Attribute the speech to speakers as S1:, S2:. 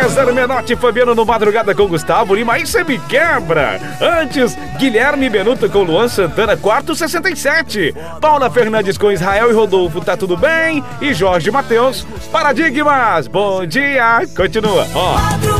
S1: César Menotti e Fabiano no Madrugada com Gustavo Lima. Aí você me quebra. Antes, Guilherme Benuto com Luan Santana, quarto 67. Paula Fernandes com Israel e Rodolfo, tá tudo bem? E Jorge Mateus, Paradigmas. Bom dia. Continua. Ó.